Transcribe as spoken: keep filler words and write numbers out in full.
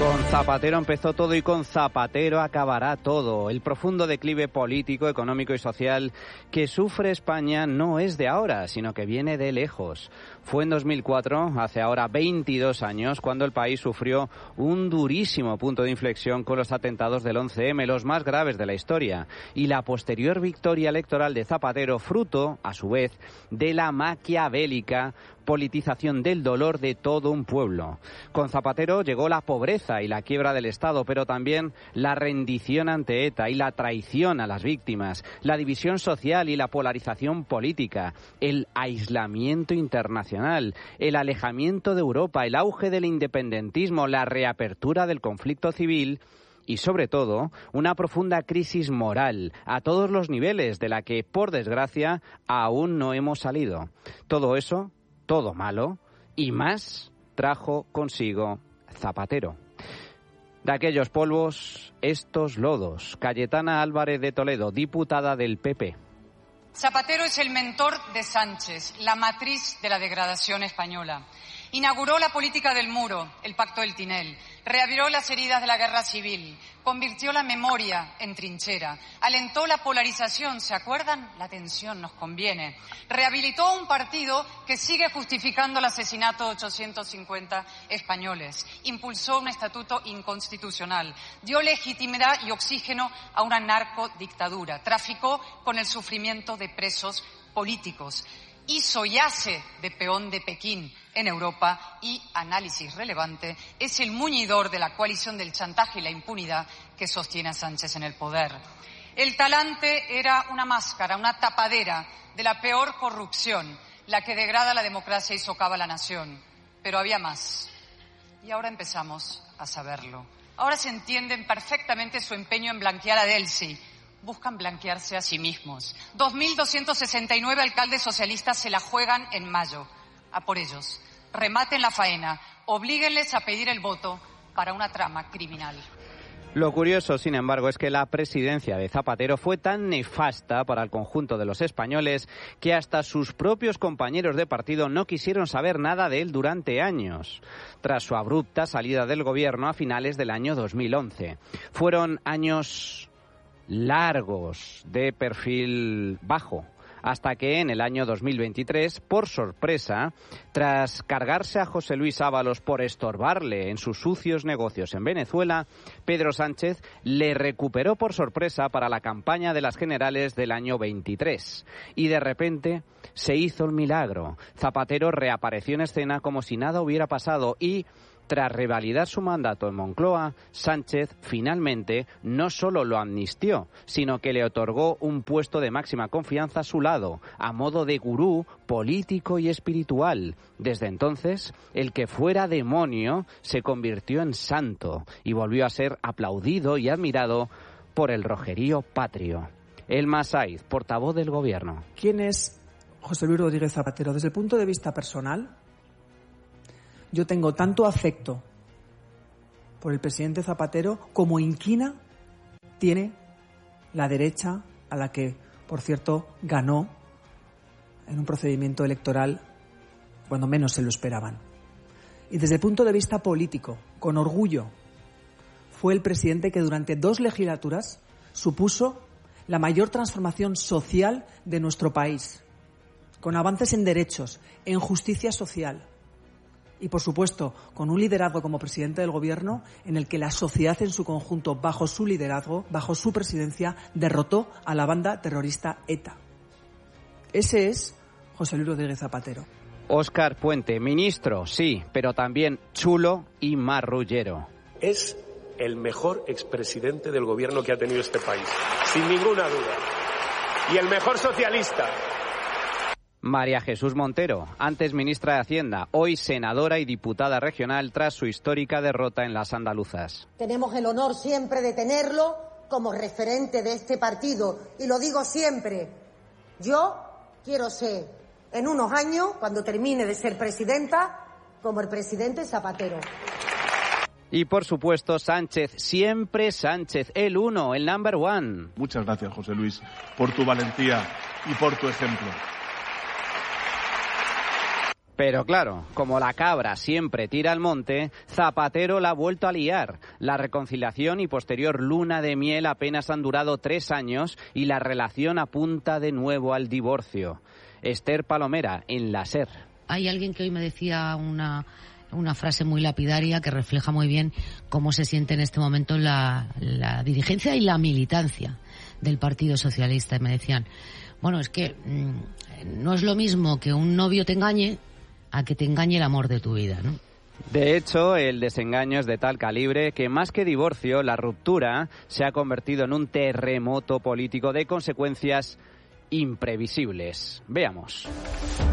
Con Zapatero empezó todo y con Zapatero acabará todo. El profundo declive político, económico y social que sufre España no es de ahora, sino que viene de lejos. Fue en dos mil cuatro, hace ahora veintidós años, cuando el país sufrió un durísimo punto de inflexión con los atentados del once eme, los más graves de la historia, y la posterior victoria electoral de Zapatero, fruto, a su vez, de la maquiavélica politización del dolor de todo un pueblo. Con Zapatero llegó la pobreza y la quiebra del Estado, pero también la rendición ante ETA y la traición a las víctimas, la división social y la polarización política, el aislamiento internacional, el alejamiento de Europa, el auge del independentismo, la reapertura del conflicto civil y, sobre todo, una profunda crisis moral a todos los niveles de la que, por desgracia, aún no hemos salido. Todo eso, todo malo y más, trajo consigo Zapatero. De aquellos polvos, estos lodos. Cayetana Álvarez de Toledo, diputada del P P. Zapatero es el mentor de Sánchez, la matriz de la degradación española. Inauguró la política del muro, el pacto del Tinel, reabrió las heridas de la guerra civil, convirtió la memoria en trinchera, alentó la polarización, ¿se acuerdan? La tensión nos conviene. Rehabilitó un partido que sigue justificando el asesinato de ochocientos cincuenta españoles, impulsó un estatuto inconstitucional, dio legitimidad y oxígeno a una narcodictadura, traficó con el sufrimiento de presos políticos, hizo y hace de peón de Pekín en Europa y, análisis relevante, es el muñidor de la coalición del chantaje y la impunidad que sostiene a Sánchez en el poder. El talante era una máscara, una tapadera de la peor corrupción, la que degrada la democracia y socava la nación. Pero había más. Y ahora empezamos a saberlo. Ahora se entienden perfectamente su empeño en blanquear a Delcy. Buscan blanquearse a sí mismos. dos mil doscientos sesenta y nueve alcaldes socialistas se la juegan en mayo. A por ellos. Rematen la faena. Oblíguenles a pedir el voto para una trama criminal. Lo curioso, sin embargo, es que la presidencia de Zapatero fue tan nefasta para el conjunto de los españoles que hasta sus propios compañeros de partido no quisieron saber nada de él durante años, tras su abrupta salida del gobierno a finales del año dos mil once. Fueron años largos de perfil bajo, hasta que en el año dos mil veintitrés, por sorpresa, tras cargarse a José Luis Ábalos por estorbarle en sus sucios negocios en Venezuela, Pedro Sánchez le recuperó por sorpresa para la campaña de las generales del año veintitrés. Y de repente se hizo el milagro. Zapatero reapareció en escena como si nada hubiera pasado y, tras revalidar su mandato en Moncloa, Sánchez finalmente no solo lo amnistió, sino que le otorgó un puesto de máxima confianza a su lado, a modo de gurú político y espiritual. Desde entonces, el que fuera demonio se convirtió en santo y volvió a ser aplaudido y admirado por el rojerío patrio. Elma Saiz, portavoz del Gobierno. ¿Quién es José Luis Rodríguez Zapatero? Desde el punto de vista personal, yo tengo tanto afecto por el presidente Zapatero como inquina tiene la derecha, a la que, por cierto, ganó en un procedimiento electoral cuando menos se lo esperaban. Y desde el punto de vista político, con orgullo, fue el presidente que durante dos legislaturas supuso la mayor transformación social de nuestro país, con avances en derechos, en justicia social, y, por supuesto, con un liderazgo como presidente del Gobierno en el que la sociedad en su conjunto, bajo su liderazgo, bajo su presidencia, derrotó a la banda terrorista ETA. Ese es José Luis Rodríguez Zapatero. Óscar Puente, ministro, sí, pero también chulo y marrullero. Es el mejor expresidente del Gobierno que ha tenido este país, sin ninguna duda. Y el mejor socialista. María Jesús Montero, antes ministra de Hacienda, hoy senadora y diputada regional tras su histórica derrota en las andaluzas. Tenemos el honor siempre de tenerlo como referente de este partido y lo digo siempre, yo quiero ser en unos años, cuando termine de ser presidenta, como el presidente Zapatero. Y por supuesto Sánchez, siempre Sánchez, el uno, el number one. Muchas gracias, José Luis, por tu valentía y por tu ejemplo. Pero claro, como la cabra siempre tira al monte, Zapatero la ha vuelto a liar. La reconciliación y posterior luna de miel apenas han durado tres años y la relación apunta de nuevo al divorcio. Esther Palomera, en la SER. Hay alguien que hoy me decía una, una frase muy lapidaria que refleja muy bien cómo se siente en este momento la, la dirigencia y la militancia del Partido Socialista. Y me decían, bueno, es que mmm, no es lo mismo que un novio te engañe a que te engañe el amor de tu vida, ¿no? De hecho, el desengaño es de tal calibre que más que divorcio, la ruptura se ha convertido en un terremoto político de consecuencias imprevisibles. Veamos.